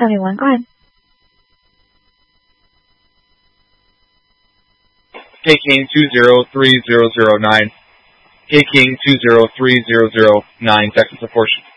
71. Go ahead. K-King 203009. K-King 203009, Texas, of course.